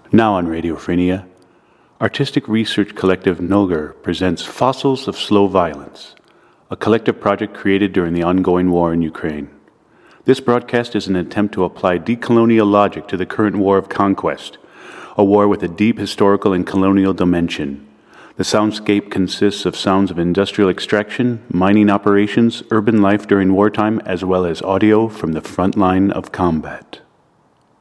Now on Radiophrenia, artistic research collective Noger presents Fossils of Slow Violence, a collective project created during the ongoing war in Ukraine. This broadcast is an attempt to apply decolonial logic to the current war of conquest, a war with a deep historical and colonial dimension. The soundscape consists of sounds of industrial extraction, mining operations, urban life during wartime, as well as audio from the front line of combat.